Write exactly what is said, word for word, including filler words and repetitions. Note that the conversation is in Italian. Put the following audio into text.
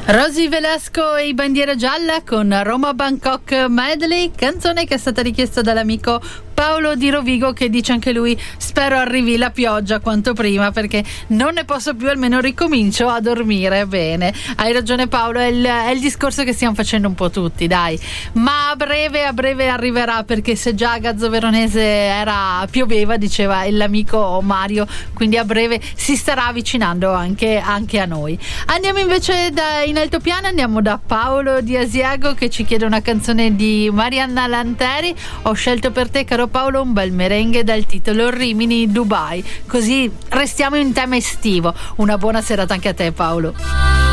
Rosy Velasco e i Bandiera Gialla con Roma Bangkok Medley, canzone che è stata richiesta dall'amico Paolo di Rovigo, che dice anche lui: spero arrivi la pioggia quanto prima perché non ne posso più, almeno ricomincio a dormire bene. Hai ragione Paolo, è il, è il discorso che stiamo facendo un po' tutti, dai, ma a breve a breve arriverà, perché se già a Gazzo Veronese era pioveva, diceva l'amico Mario, quindi a breve si starà avvicinando anche, anche a noi. Andiamo invece da, in altopiano, andiamo da Paolo di Asiago che ci chiede una canzone di Marianna Lanteri. Ho scelto per te, caro Paolo, un bel merengue dal titolo Rimini Dubai, così restiamo in tema estivo. Una buona serata anche a te, Paolo.